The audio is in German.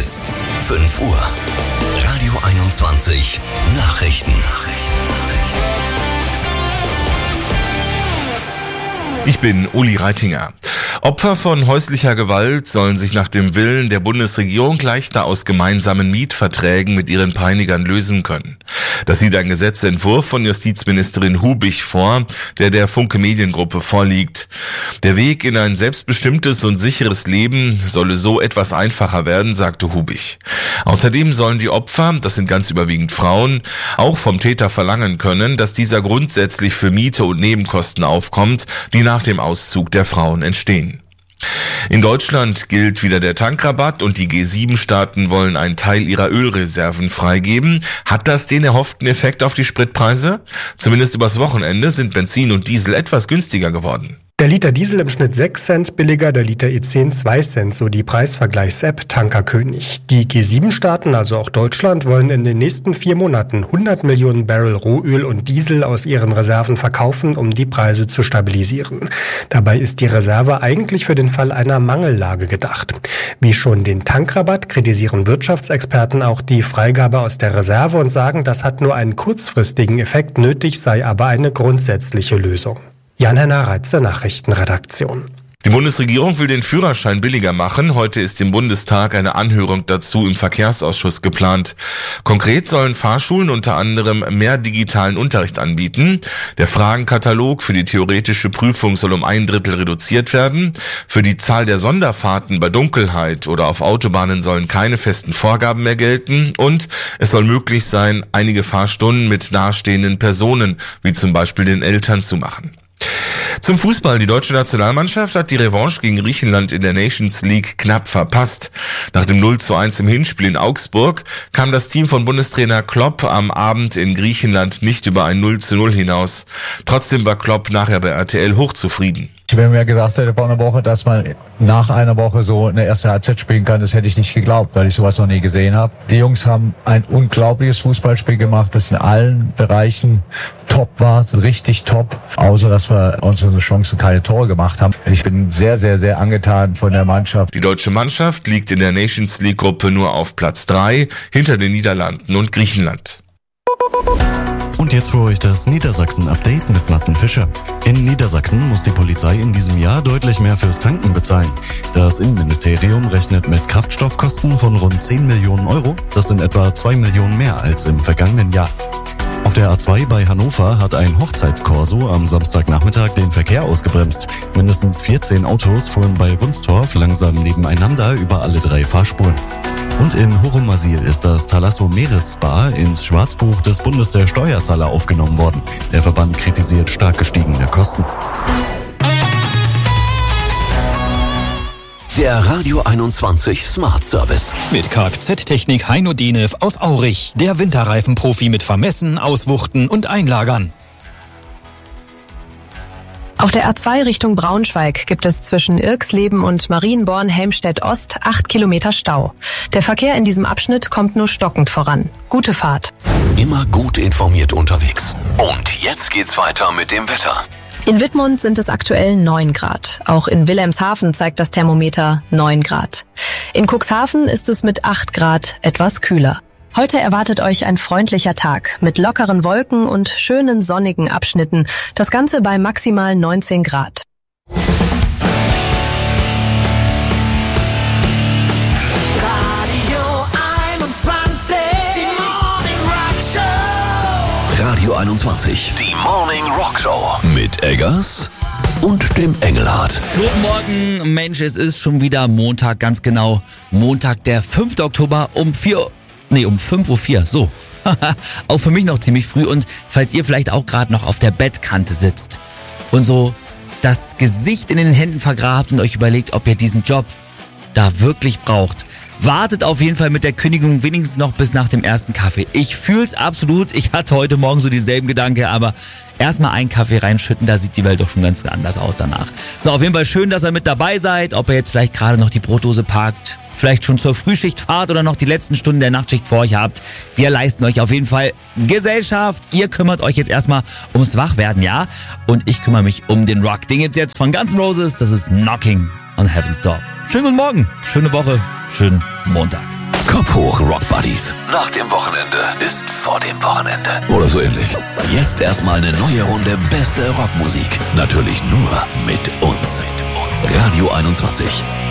ist 5 Uhr. Radio 21 Nachrichten. Ich bin Uli Reitinger. Opfer von häuslicher Gewalt sollen sich nach dem Willen der Bundesregierung leichter aus gemeinsamen Mietverträgen mit ihren Peinigern lösen können. Das sieht ein Gesetzentwurf von Justizministerin Hubich vor, der Funke Mediengruppe vorliegt. Der Weg in ein selbstbestimmtes und sicheres Leben solle so etwas einfacher werden, sagte Hubich. Außerdem sollen die Opfer, das sind ganz überwiegend Frauen, auch vom Täter verlangen können, dass dieser grundsätzlich für Miete und Nebenkosten aufkommt, die nach dem Auszug der Frauen entstehen. In Deutschland gilt wieder der Tankrabatt und die G7-Staaten wollen einen Teil ihrer Ölreserven freigeben. Hat das den erhofften Effekt auf die Spritpreise? Zumindest übers Wochenende sind Benzin und Diesel etwas günstiger geworden. Der Liter Diesel im Schnitt 6 Cent billiger, der Liter E10 2 Cent, so die Preisvergleichs-App Tankerkönig. Die G7-Staaten, also auch Deutschland, wollen in den nächsten 4 Monaten 100 Millionen Barrel Rohöl und Diesel aus ihren Reserven verkaufen, um die Preise zu stabilisieren. Dabei ist die Reserve eigentlich für den Fall einer Mangellage gedacht. Wie schon den Tankrabatt kritisieren Wirtschaftsexperten auch die Freigabe aus der Reserve und sagen, das hat nur einen kurzfristigen Effekt, nötig sei aber eine grundsätzliche Lösung. Jan-Henner Reitze, Nachrichtenredaktion. Die Bundesregierung will den Führerschein billiger machen. Heute ist im Bundestag eine Anhörung dazu im Verkehrsausschuss geplant. Konkret sollen Fahrschulen unter anderem mehr digitalen Unterricht anbieten. Der Fragenkatalog für die theoretische Prüfung soll um 1/3 reduziert werden. Für die Zahl der Sonderfahrten bei Dunkelheit oder auf Autobahnen sollen keine festen Vorgaben mehr gelten. Und es soll möglich sein, einige Fahrstunden mit nahestehenden Personen, wie zum Beispiel den Eltern, zu machen. Zum Fußball. Die deutsche Nationalmannschaft hat die Revanche gegen Griechenland in der Nations League knapp verpasst. Nach dem 0:1 im Hinspiel in Augsburg kam das Team von Bundestrainer Klopp am Abend in Griechenland nicht über ein 0:0 hinaus. Trotzdem war Klopp nachher bei RTL hochzufrieden. Wenn mir gesagt hätte vor einer Woche, dass man nach einer Woche so eine erste Halbzeit spielen kann, das hätte ich nicht geglaubt, weil ich sowas noch nie gesehen habe. Die Jungs haben ein unglaubliches Fußballspiel gemacht, das in allen Bereichen top war, richtig top. Außer, dass wir unsere Chancen keine Tore gemacht haben. Ich bin sehr, sehr, sehr angetan von der Mannschaft. Die deutsche Mannschaft liegt in der Nations League Gruppe nur auf Platz 3, hinter den Niederlanden und Griechenland. Und jetzt für euch das Niedersachsen-Update mit Martin Fischer. In Niedersachsen muss die Polizei in diesem Jahr deutlich mehr fürs Tanken bezahlen. Das Innenministerium rechnet mit Kraftstoffkosten von rund 10 Millionen Euro. Das sind etwa 2 Millionen mehr als im vergangenen Jahr. Auf der A2 bei Hannover hat ein Hochzeitskorso am Samstagnachmittag den Verkehr ausgebremst. Mindestens 14 Autos fuhren bei Wunstorf langsam nebeneinander über alle 3 Fahrspuren. Und in Horumasil ist das Thalasso Meeresspa ins Schwarzbuch des Bundes der Steuerzahler aufgenommen worden. Der Verband kritisiert stark gestiegene Kosten. Der Radio 21 Smart Service. Mit Kfz-Technik Heino Denev aus Aurich. Der Winterreifenprofi mit Vermessen, Auswuchten und Einlagern. Auf der A2 Richtung Braunschweig gibt es zwischen Irksleben und Marienborn-Helmstedt-Ost 8 Kilometer Stau. Der Verkehr in diesem Abschnitt kommt nur stockend voran. Gute Fahrt. Immer gut informiert unterwegs. Und jetzt geht's weiter mit dem Wetter. In Wittmund sind es aktuell 9 Grad. Auch in Wilhelmshaven zeigt das Thermometer 9 Grad. In Cuxhaven ist es mit 8 Grad etwas kühler. Heute erwartet euch ein freundlicher Tag mit lockeren Wolken und schönen sonnigen Abschnitten. Das Ganze bei maximal 19 Grad. Radio 21, die Morning Rock Show mit Eggers und dem Engelhardt. Guten Morgen, Mensch, es ist schon wieder Montag, ganz genau. Montag, der 5. Oktober um 5:04 Uhr, so. Auch für mich noch ziemlich früh und falls ihr vielleicht auch gerade noch auf der Bettkante sitzt und so das Gesicht in den Händen vergrabt und euch überlegt, ob ihr diesen Job da wirklich braucht. Wartet auf jeden Fall mit der Kündigung wenigstens noch bis nach dem ersten Kaffee. Ich fühl's absolut. Ich hatte heute Morgen so dieselben Gedanken, aber erstmal einen Kaffee reinschütten, da sieht die Welt doch schon ganz anders aus danach. So, auf jeden Fall schön, dass ihr mit dabei seid. Ob ihr jetzt vielleicht gerade noch die Brotdose parkt, vielleicht schon zur Frühschicht fahrt oder noch die letzten Stunden der Nachtschicht vor euch habt. Wir leisten euch auf jeden Fall Gesellschaft. Ihr kümmert euch jetzt erstmal ums Wachwerden, ja? Und ich kümmere mich um den Rock. Ding jetzt von Guns N' Roses, das ist Knocking on Heaven's Door. Schönen guten Morgen, schöne Woche, schönen Montag. Kopf hoch, Rock Buddies. Nach dem Wochenende ist vor dem Wochenende. Oder so ähnlich. Jetzt erstmal eine neue Runde beste Rockmusik. Natürlich nur mit uns. Radio 21.